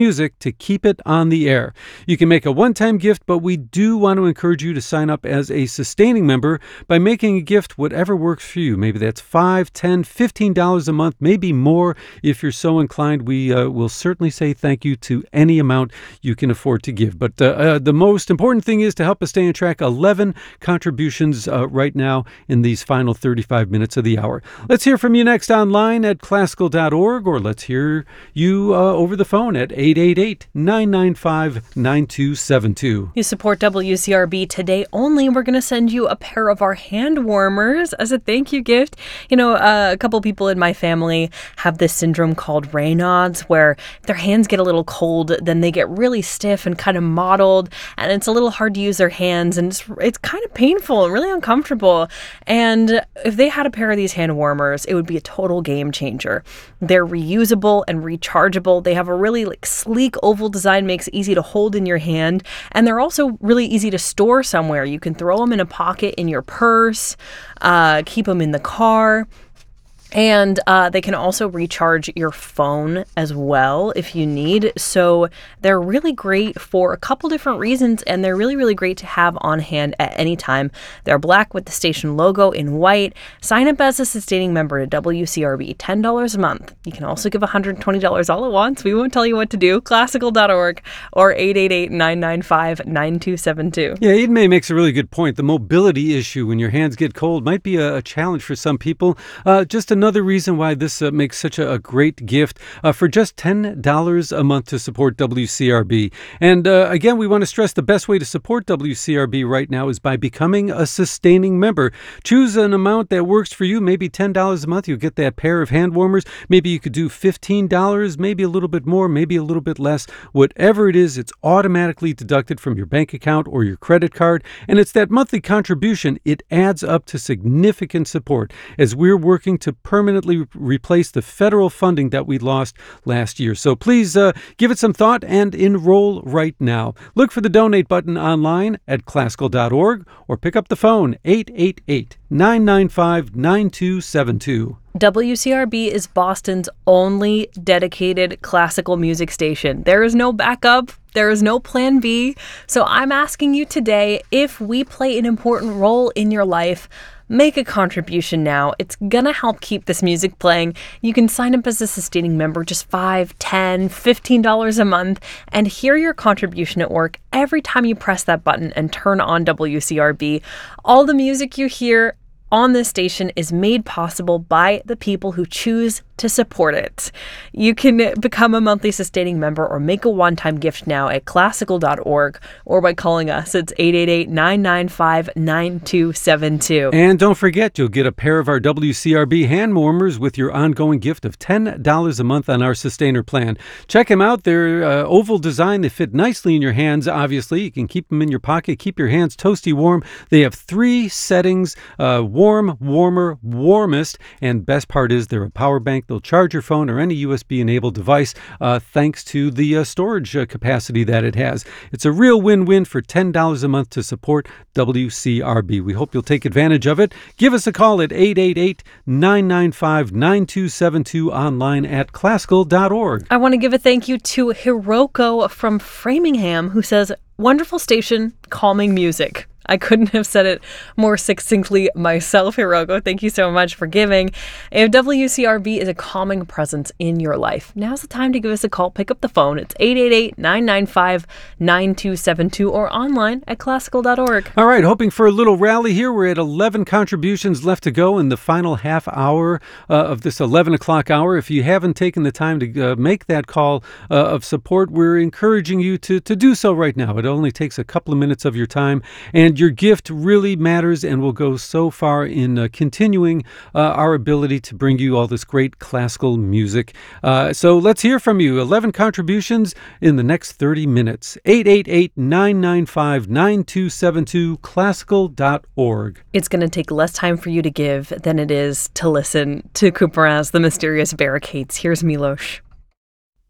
music to keep it on the air. You can make a one-time gift, but we do want to encourage you to sign up as a sustaining member by making a gift whatever works for you. Maybe that's $5, $10, $15 a month, maybe more if you're so inclined. We will certainly say thank you to any amount you can afford to give. But the most important thing is to help us stay on track. 11 contributions right now in these final 35 minutes of the hour. Let's hear from you next online at classical.org, or let's hear you over the phone at 888-995-9272. You support WCRB today only. We're going to send you a pair of our hand warmers as a thank you gift. You know, a couple people in my family have this syndrome called Raynaud's, where if their hands get a little cold, then they get really stiff and kind of mottled, and it's a little hard to use their hands, and it's kind of painful and really uncomfortable. And if they had a pair of these hand warmers, it would be a total game changer. They're reusable and rechargeable. They have a really sleek oval design, makes it easy to hold in your hand, and they're also really easy to store somewhere. You can throw them in a pocket in your purse, keep them in the car. And they can also recharge your phone as well if you need. So they're really great for a couple different reasons, and they're really, really great to have on hand at any time. They're black with the station logo in white. Sign up as a sustaining member to WCRB, $10 a month. You can also give $120 all at once. We won't tell you what to do. Classical.org or 888-995-9272. Yeah, Eden May makes a really good point. The mobility issue when your hands get cold might be a challenge for some people. Just another reason why this makes such a great gift for just $10 a month to support WCRB. And again, we want to stress the best way to support WCRB right now is by becoming a sustaining member. Choose an amount that works for you, maybe $10 a month. You'll get that pair of hand warmers. Maybe you could do $15, maybe a little bit more, maybe a little bit less. Whatever it is, it's automatically deducted from your bank account or your credit card. And it's that monthly contribution. It adds up to significant support as we're working to permanently replace the federal funding that we lost last year. So please give it some thought and enroll right now. Look for the donate button online at classical.org or pick up the phone 888-995-9272. WCRB is Boston's only dedicated classical music station. There is no backup. There is no plan B. So I'm asking you today, if we play an important role in your life, make a contribution now. It's going to help keep this music playing. You can sign up as a sustaining member, just $5, $10, $15 a month, and hear your contribution at work every time you press that button and turn on WCRB. All the music you hear on this station is made possible by the people who choose to support it. You can become a monthly sustaining member or make a one-time gift now at classical.org or by calling us. It's 888-995-9272. And don't forget, you'll get a pair of our WCRB hand warmers with your ongoing gift of $10 a month on our sustainer plan. Check them out. They're oval design. They fit nicely in your hands, obviously. You can keep them in your pocket, keep your hands toasty warm. They have 3 settings, warm, warmer, warmest, and best part is they're a power bank. They'll charge your phone or any USB-enabled device thanks to the storage capacity that it has. It's a real win-win for $10 a month to support WCRB. We hope you'll take advantage of it. Give us a call at 888-995-9272 online at classical.org. I want to give a thank you to Hiroko from Framingham, who says, "Wonderful station, calming music." I couldn't have said it more succinctly myself, Hiroko. Thank you so much for giving. If WCRB is a calming presence in your life, now's the time to give us a call. Pick up the phone. It's 888-995-9272 or online at classical.org. All right, hoping for a little rally here. We're at 11 contributions left to go in the final half hour of this 11 o'clock hour. If you haven't taken the time to make that call of support, we're encouraging you to do so right now. It only takes a couple of minutes of your time, and your gift really matters and will go so far in continuing our ability to bring you all this great classical music. So let's hear from you. 11 contributions in the next 30 minutes. 888-995-9272, classical.org. It's going to take less time for you to give than it is to listen to Couperin's The Mysterious Barricades. Here's Milosh.